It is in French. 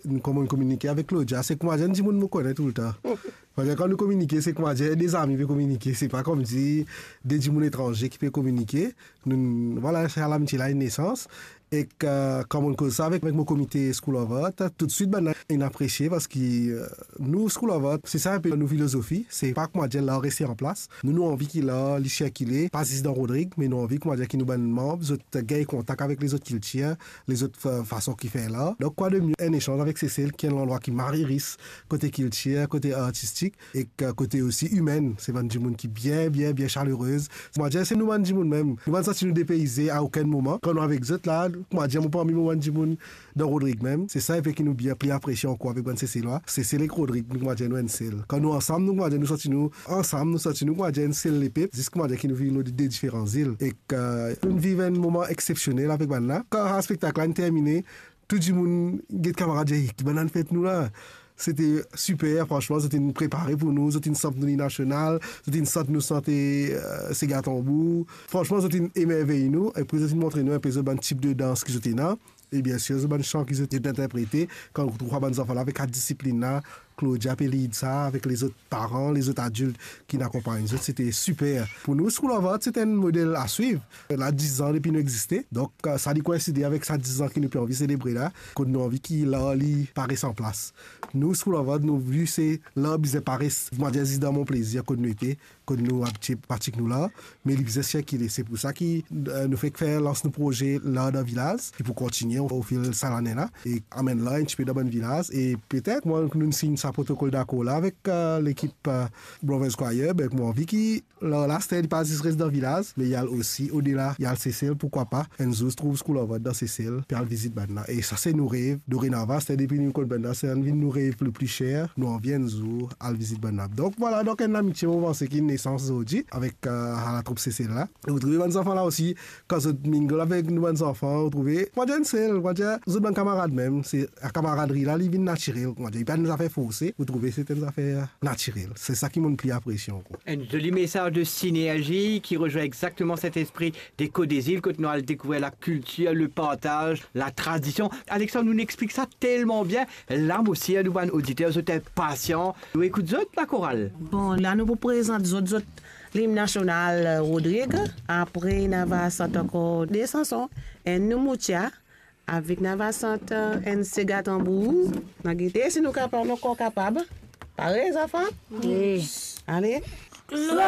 comment on communique avec Claudia, c'est que moi, je dis, on me connaît tout le temps. Parce que quand nous communiquons, c'est que moi, j'ai des amis qui peuvent communiquer. C'est pas comme si des gens étrangers qui peuvent communiquer. Nous, voilà, c'est à l'amitié, là, une naissance. Et que, comme on cause ça avec mon comité School of Art, tout de suite, ben, on apprécie parce que nous, School of Art, c'est ça un peu nos philosophies. C'est pas que moi, j'ai là rester en place. Nous envie qu'il a, l'Ichia qu'il est, pas dans Rodrigue, mais nous envie que moi, j'ai qu'il nous ben membres, les autres gars contact avec les autres cultures, les autres façons qu'il fait là. Donc, quoi de mieux, un échange avec Cécile, qui est l'endroit qui marie risque, côté culture, côté artistique, et côté aussi humain. C'est ben du monde qui est bien chaleureuse. Moi, j'ai c'est nous, ben du monde même. Nous, ben, ça, nous dépaysés à aucun moment. Quand on est avec eux là, moi, j'ai mon parmi moi, du monde dans Rodrigue même. C'est ça, qui nous bien pris apprécié encore avec Ben Cécile là. C'est Cécile et Rodrigue, nous, moi, j'ai nous, quand nous ensemble, nous sortons ensemble, nous sortons, moi, j'ai une Cécile les pipes, jusqu'à qui nous vivons des différentes îles. Et nous vivons un moment exceptionnel avec Ben là. Quand le spectacle est terminé, tout le monde, les camarades, qui ben fait nous là. C'était super, franchement, c'était une préparé pour nous, c'était une sorte de nationale, c'était une sorte de nous santé, c'est Gatambou. Franchement, c'était une émerveille nous, et puis c'était montrer nous un peu de type de danse qui était là. Et bien sûr, ce chant qui était interprété, quand on trouve les enfants là avec la discipline là, Claudia Pélide ça, avec les autres parents, les autres adultes qui nous accompagnent. C'était super. Pour nous, School of Art, c'était un modèle à suivre. Elle a 10 ans depuis nous exister. Donc, ça a coïncidé avec ça 10 ans qui nous peut envie de célébrer là, qu'on nous envie qu'il paraisse en place. Nous, School of Art, nous vu c'est là, ils paraissent, moi, j'ai dans mon plaisir qu'on nous était, qu'on nous a parti nous là, mais ils faisaient qu'il est. C'est pour ça qu'il nous fait faire lance nos projets là dans le village, et pour continuer au fil de ça l'année là, et amène là un petit peu dans le village, et peut-être, moi, nous signe ça protocole d'accord là avec l'équipe Brothers Choir, ben, moi, envie qu'il, là, c'était pas juste reste dans le village, mais il y a aussi, au-delà, il y a le Cécile, pourquoi pas, Enzo se trouve School of Art dans Cécile, puis elle visite maintenant. Et ça, c'est nos rêves. Dorénavant, c'était depuis nous connaissons maintenant, c'est un de nos rêves le plus cher. Nous en viennent Enzo, elle visite maintenant. Donc voilà, donc une amitié, on pense qu'il y a une naissance aujourd'hui, avec la troupe Cécile là. Et vous trouvez les enfants là aussi, quand vous mingle avec nous, les enfants, vous trouvez, moi, j'ai une seule, moi, j'ai un camarade même, c'est la camaraderie là, il vient naturel, moi, il n'y a pas de affaires forcées, vous trouvez, c'est une affaire naturelle. C'est ça qui m'a pris à pression. Un joli message de synergie qui rejoint exactement cet esprit des Côtes des Îles, quand nous allons découvrir la culture, le partage, la tradition. Alexandre nous explique ça tellement bien. Là aussi, nous, auditeurs, vous êtes patients. Nous écoutons la chorale. Bon, là, nous vous présentons l'hymne national Rodrigue. Après, nous va chanter encore des chansons. Et nous moutia avec nous va chanter un Segatambou. Si nous sommes capables, pareil, les enfants? Oui. Allez.